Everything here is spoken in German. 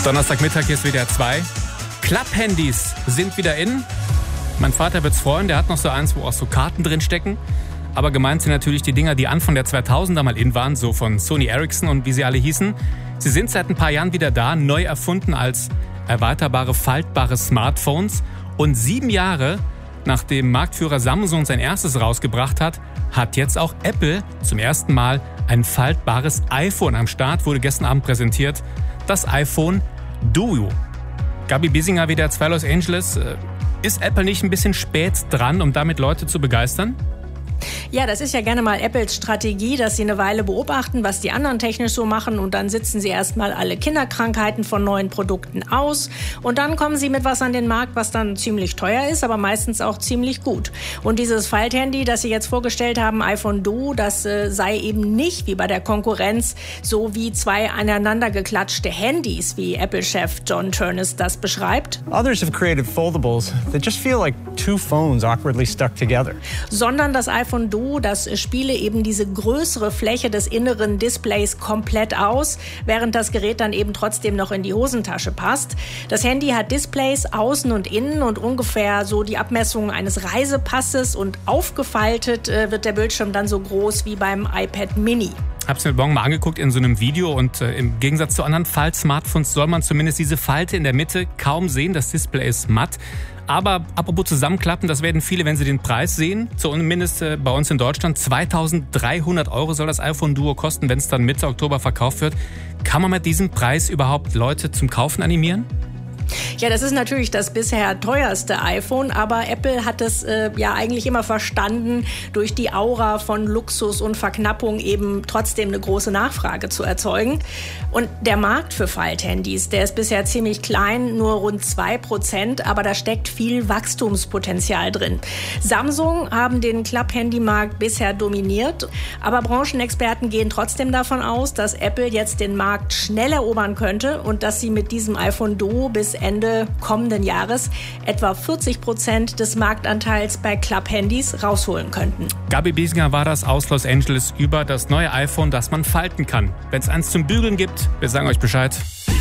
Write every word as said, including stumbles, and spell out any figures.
Donnerstagmittag, hier ist W D R zwei. Klapphandys sind wieder in. Mein Vater wird's freuen, der hat noch so eins, wo auch so Karten drin stecken. Aber gemeint sind natürlich die Dinger, die Anfang der zweitausender mal in waren, so von Sony Ericsson und wie sie alle hießen. Sie sind seit ein paar Jahren wieder da, neu erfunden als erweiterbare, faltbare Smartphones. Und sieben Jahre nachdem Marktführer Samsung sein erstes rausgebracht hat, hat jetzt auch Apple zum ersten Mal ein faltbares iPhone am Start, wurde gestern Abend präsentiert. Das iPhone Duo. Gabi Biesinger, W D R zwei Los Angeles. Ist Apple nicht ein bisschen spät dran, um damit Leute zu begeistern? Ja, das ist ja gerne mal Apples Strategie, dass sie eine Weile beobachten, was die anderen technisch so machen und dann sitzen sie erstmal alle Kinderkrankheiten von neuen Produkten aus und dann kommen sie mit was an den Markt, was dann ziemlich teuer ist, aber meistens auch ziemlich gut. Und dieses Falthandy, das sie jetzt vorgestellt haben, iPhone Duo, das äh, sei eben nicht wie bei der Konkurrenz so wie zwei aneinander geklatschte Handys, wie Apple-Chef John Ternus das beschreibt. Others have created foldables that just feel like two phones awkwardly stuck together. Sondern das iPhone Duo, das spiele eben diese größere Fläche des inneren Displays komplett aus, während das Gerät dann eben trotzdem noch in die Hosentasche passt. Das Handy hat Displays außen und innen und ungefähr so die Abmessungen eines Reisepasses und aufgefaltet äh, wird der Bildschirm dann so groß wie beim iPad Mini. Ich habe es mir morgen mal angeguckt in so einem Video und äh, im Gegensatz zu anderen Fall-Smartphones soll man zumindest diese Falte in der Mitte kaum sehen. Das Display ist matt. Aber apropos zusammenklappen, das werden viele, wenn sie den Preis sehen. Zumindest äh, bei uns in Deutschland. zweitausenddreihundert Euro soll das iPhone Duo kosten, wenn es dann Mitte Oktober verkauft wird. Kann man mit diesem Preis überhaupt Leute zum Kaufen animieren? Ja, das ist natürlich das bisher teuerste iPhone, aber Apple hat es äh, ja eigentlich immer verstanden, durch die Aura von Luxus und Verknappung eben trotzdem eine große Nachfrage zu erzeugen. Und der Markt für Falthandys, der ist bisher ziemlich klein, nur rund zwei Prozent, aber da steckt viel Wachstumspotenzial drin. Samsung haben den Klapphandymarkt bisher dominiert, aber Branchenexperten gehen trotzdem davon aus, dass Apple jetzt den Markt schnell erobern könnte und dass sie mit diesem iPhone Duo bis Ende kommenden Jahres etwa vierzig Prozent des Marktanteils bei Klapphandys rausholen könnten. Gabi Biesinger war das aus Los Angeles über das neue iPhone, das man falten kann. Wenn es eins zum Bügeln gibt, wir sagen euch Bescheid.